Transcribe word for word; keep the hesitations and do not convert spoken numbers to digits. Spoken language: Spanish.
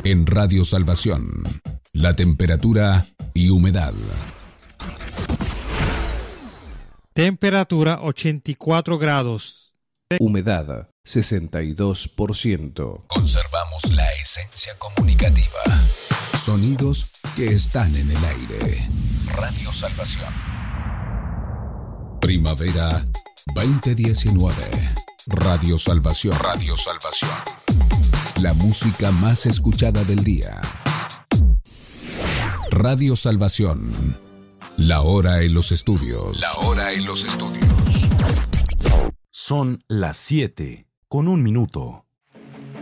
En Radio Salvación, la temperatura y humedad. Temperatura ochenta y cuatro grados. Humedad sesenta y dos por ciento. Conservamos la esencia comunicativa. Sonidos que están en el aire. Radio Salvación. Primavera veinte diecinueve. Radio Salvación. Radio Salvación. La música más escuchada del día. Radio Salvación. La hora en los estudios. La hora en los estudios. Son las siete con un minuto.